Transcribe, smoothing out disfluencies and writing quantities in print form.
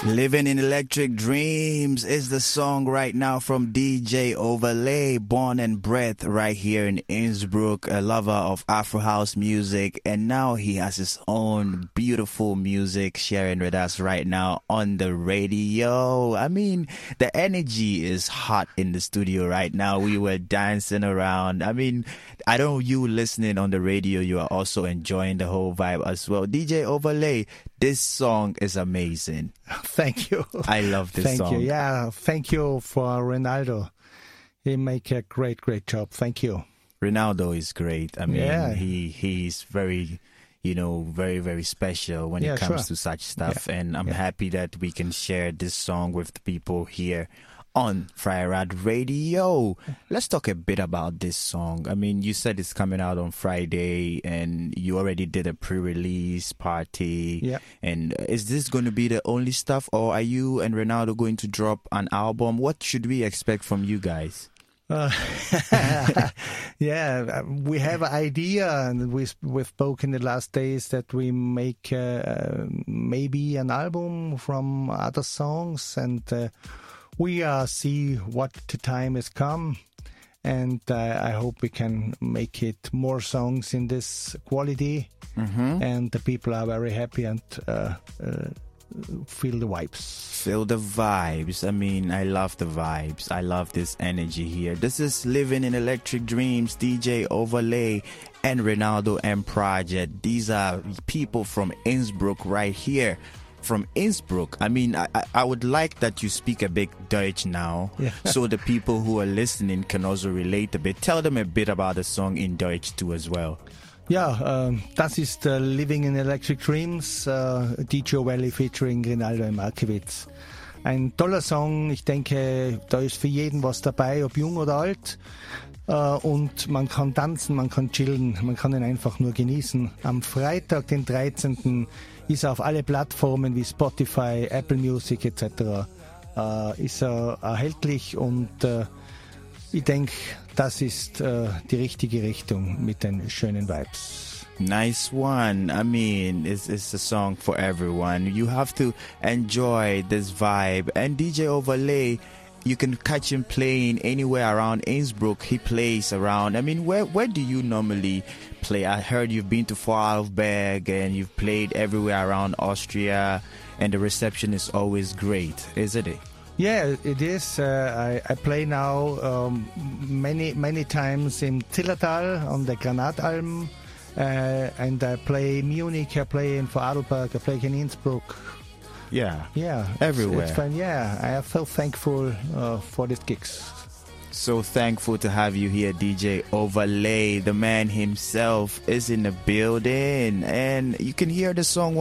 Living in Electric Dreams is the song right now from DJ Overlay, born and bred right here in Innsbruck, a lover of Afro house music, and now he has his own beautiful music sharing with us right now on the radio. I mean, the energy is hot in the studio right now. We were dancing around. I mean, I know you listening on the radio, you are also enjoying the whole vibe as well. DJ Overlay, this song is amazing. Thank you. I love this song. Thank you. Yeah, thank you for Ronaldo. He make a great job. Thank you. Ronaldo is great. I mean, he's very, very, very special when it comes to such stuff. Yeah. And I'm happy that we can share this song with the people here on Freirad Radio. Let's talk a bit about this song. I mean, you said it's coming out on Friday and you already did a pre-release party. Yeah. And is this going to be the only stuff, or are you and Ronaldo going to drop an album? What should we expect from you guys? Yeah, we have an idea, and we've spoken the last days that we make maybe an album from other songs, and we see what the time has come, and I hope we can make it more songs in this quality, and the people are very happy and feel the vibes. Feel the vibes. I mean, I love the vibes. I love this energy here. This is Living in Electric Dreams, DJ Overlay and Ronaldo M Project. These are people from Innsbruck right here. From Innsbruck. I mean, I would like that you speak a bit Deutsch now, so the people who are listening can also relate a bit. Tell them a bit about the song in Deutsch too as well. Ja, das ist Living in Electric Dreams, DJ Overlay featuring Ronaldo M. Markiewicz. Ein toller Song, ich denke, da ist für jeden was dabei, ob jung oder alt. Und man kann tanzen, man kann chillen, man kann ihn einfach nur genießen. Am Freitag, den 13. ist er auf alle Plattformen wie Spotify, Apple Music etc. Ist er erhältlich, und ich denke, das ist die richtige Richtung mit den schönen Vibes. Nice one. I mean, it's a song for everyone. You have to enjoy this vibe. And DJ Overlay, you can catch him playing anywhere around Innsbruck. He plays around. I mean, where do you normally play? I heard you've been to Vorarlberg and you've played everywhere around Austria, and the reception is always great, isn't it? Yeah, it is. I play now many times in Zillertal on the Granatalm, and I play Munich, I play in Vorarlberg, I play in Innsbruck. Yeah, everywhere. It's fun. Yeah, I feel thankful for these gigs. So thankful to have you here, DJ Overlay. The man himself is in the building, and you can hear the song